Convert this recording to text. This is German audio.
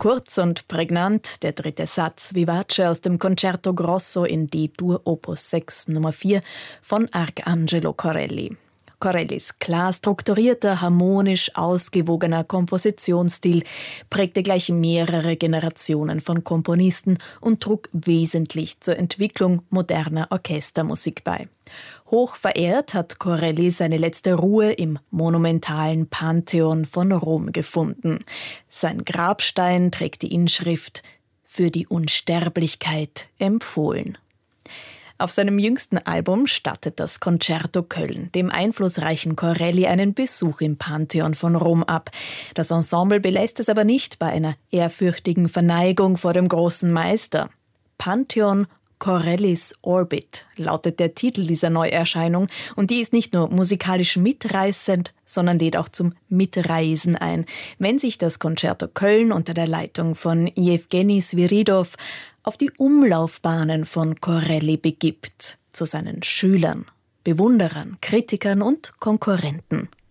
Kurz und prägnant der dritte Satz Vivace aus dem Concerto Grosso in D-Dur Opus 6 Nummer 4 von Arcangelo Corelli. Corellis klar strukturierter, harmonisch ausgewogener Kompositionsstil prägte gleich mehrere Generationen von Komponisten und trug wesentlich zur Entwicklung moderner Orchestermusik bei. Hoch verehrt hat Corelli seine letzte Ruhe im monumentalen Pantheon von Rom gefunden. Sein Grabstein trägt die Inschrift »Für die Unsterblichkeit empfohlen«. Auf seinem jüngsten Album stattet das Concerto Köln dem einflussreichen Corelli einen Besuch im Pantheon von Rom ab. Das Ensemble belässt es aber nicht bei einer ehrfürchtigen Verneigung vor dem großen Meister. Pantheon Corellis Orbit lautet der Titel dieser Neuerscheinung und die ist nicht nur musikalisch mitreißend, sondern lädt auch zum Mitreisen ein, wenn sich das Concerto Köln unter der Leitung von Jewgeni Sviridov auf die Umlaufbahnen von Corelli begibt, zu seinen Schülern, Bewunderern, Kritikern und Konkurrenten.